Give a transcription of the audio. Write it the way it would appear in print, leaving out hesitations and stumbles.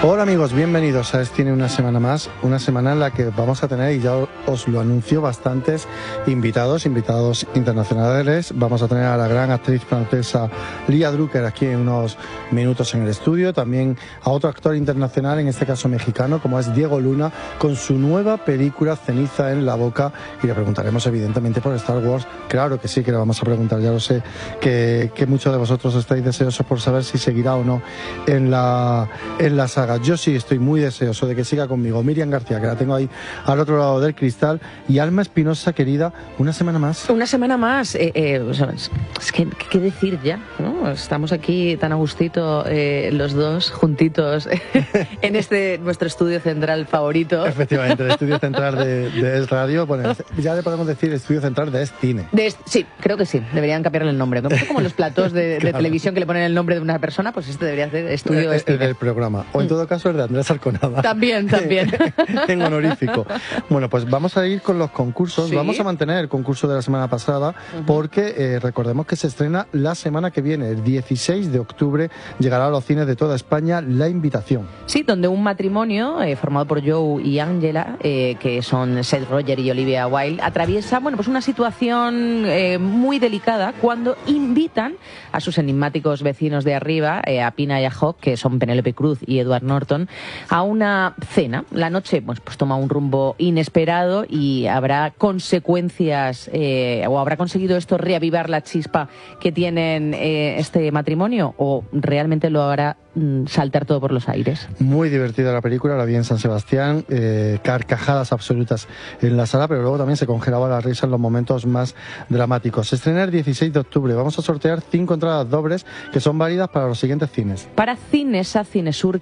Hola amigos, bienvenidos a Tiene una semana más, una semana en la que vamos a tener, y ya os lo anuncio, bastantes invitados internacionales. Vamos a tener a la gran actriz francesa Lía Drucker aquí en unos minutos en el estudio, también a otro actor internacional, en este caso mexicano, como es Diego Luna, con su nueva película Ceniza en la boca, y le preguntaremos evidentemente por Star Wars. Claro que sí, que le vamos a preguntar, ya lo sé, que muchos de vosotros estáis deseosos por saber si seguirá o no en la saga. Yo sí estoy muy deseoso de que siga conmigo Miriam García, que la tengo ahí al otro lado del cristal, y Alma Espinosa, querida, una semana más. Una semana más. Es que, ¿qué decir ya? ¿No? Estamos aquí tan a gustito, los dos juntitos en nuestro estudio central favorito. Efectivamente, el estudio central de Es Radio. Bueno, ya le podemos decir estudio central de Es Cine. Sí, creo que sí. Deberían cambiarle el nombre. Como los platós de Claro. televisión que le ponen el nombre de una persona, pues este debería ser estudio de Cine. El programa. O en todo caso el de Andrés Alconada. También. En honorífico. Bueno, pues vamos a ir con los concursos. Sí. Vamos a mantener el concurso de la semana pasada porque recordemos que se estrena la semana que viene, el 16 de octubre, llegará a los cines de toda España La Invitación. Sí, donde un matrimonio formado por Joe y Angela, que son Seth Rogen y Olivia Wilde, atraviesa pues una situación muy delicada cuando invitan a sus enigmáticos vecinos de arriba, a Pina y a Hawk, que son Penélope Cruz y Edward Norton, a una cena. La noche pues toma un rumbo inesperado y habrá consecuencias, o habrá conseguido esto reavivar la chispa que tienen este matrimonio, o realmente lo hará saltar todo por los aires. Muy divertida la película, la vi en San Sebastián, carcajadas absolutas en la sala, pero luego también se congelaba la risa en los momentos más dramáticos. Se estrena el 16 de octubre. Vamos a sortear 5 entradas dobles que son válidas para los siguientes cines. Para Cinesa, Cinesur,